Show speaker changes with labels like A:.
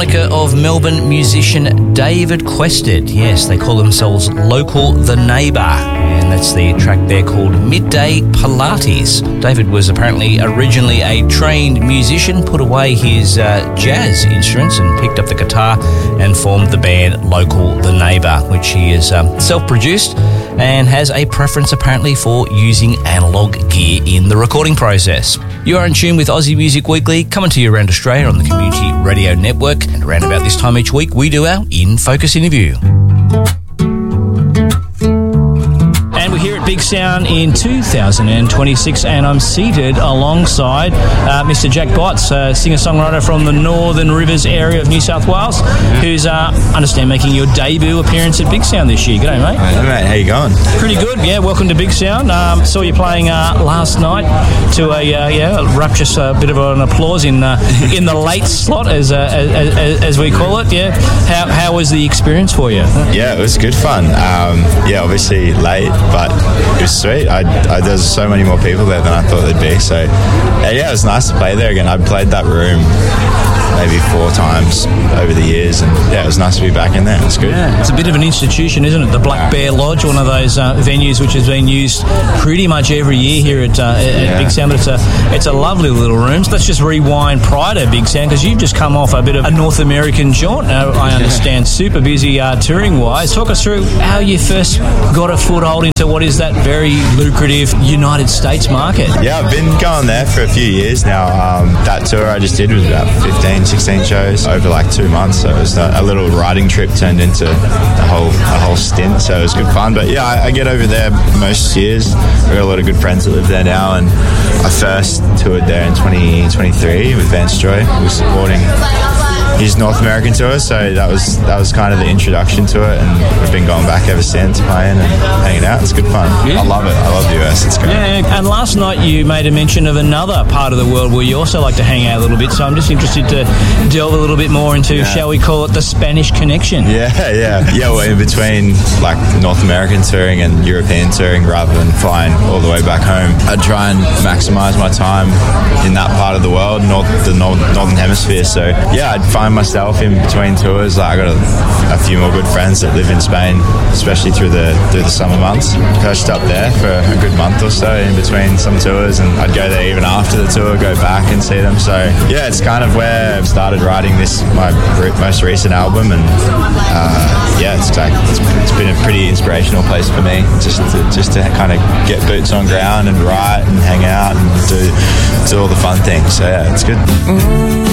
A: harmonica of Melbourne musician David Quested. Yes, they call themselves Local the Neighbour, and that's the track there called Midday Pilates. David was apparently originally a trained musician, put away his jazz instruments and picked up the guitar and formed the band Local the Neighbour, which he is self-produced and has a preference apparently for using analogue gear in the recording process. You are in tune with Aussie Music Weekly, coming to you around Australia on the Community Radio Network, and around about this time each week we do our In Focus interview. And we're here at Big Sound in 2026, and I'm seated alongside Mr. Jack Botts, singer-songwriter from the Northern Rivers area of New South Wales, who's, I understand, making your debut appearance at Big Sound this year. G'day, mate.
B: Hey, mate. How you going?
A: Pretty good, yeah. Welcome to Big Sound. Saw you playing last night to a rapturous bit of an applause in the late slot, as we call it. Yeah. How was the experience for you?
B: Yeah, it was good fun. Obviously late, but it was sweet. There was so many more people there than I thought there'd be. So, it was nice to play there again. I played that room maybe 4 times over the years, and it was nice to be back in there. It's good.
A: Yeah, it's a bit of an institution, isn't it? The Black Bear Lodge, one of those venues which has been used pretty much every year here at Big Sound. But it's a lovely little room. So let's just rewind prior to Big Sound, because you've just come off a bit of a North American jaunt. I understand, super busy touring wise. Talk us through how you first got a foothold into what is that very lucrative United States market.
B: Yeah, I've been going there for a few years now. That tour I just did was about 16 shows over like 2 months, so it was a little riding trip turned into a whole stint, so it was good fun. But yeah, I get over there most years. I've got a lot of good friends that live there now, and I first toured there in 2023 with Vance Joy, who was supporting his North American tour, so that was kind of the introduction to it, and we've been going back ever since, playing and hanging out. It's good fun. Yeah. I love it. I love the US. It's great.
A: Yeah, and last night you made a mention of another part of the world where you also like to hang out a little bit, so I'm just interested to delve a little bit more into, shall we call it, the Spanish connection?
B: Yeah, well, in between like North American touring and European touring, rather than flying all the way back home, I try and maximise my time in that part of the world, the Northern Hemisphere. So yeah, I'd find myself in between tours. Like, I got a few more good friends that live in Spain, especially through the summer months. Perched up there for a good month or so in between some tours, and I'd go there even after the tour, go back and see them. So yeah, it's kind of where I've started writing my most recent album, and it's been a pretty inspirational place for me, just to kind of get boots on ground and write and hang out and do all the fun things. So yeah, it's good.